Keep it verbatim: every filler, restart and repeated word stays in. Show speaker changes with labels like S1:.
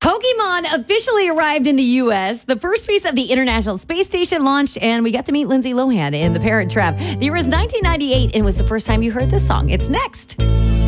S1: Pokemon officially arrived in the U S. The first piece of the International Space Station launched, and we got to meet Lindsay Lohan in The Parent Trap. The year was nineteen ninety-eight, and it was the first time you heard this song. It's next.